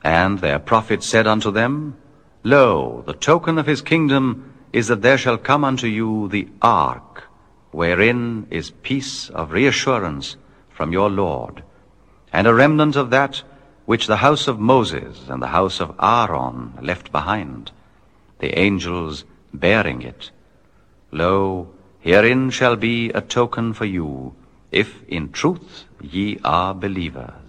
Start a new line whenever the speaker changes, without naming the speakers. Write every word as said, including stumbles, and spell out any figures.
And their prophet said unto them, Lo, the token of his kingdom is that there shall come unto you the ark, wherein is peace of reassurance from your Lord, and a remnant of that which the house of Moses and the house of Aaron left behind, the angels bearing it. Lo, herein shall be a token for you, if in truth ye are believers.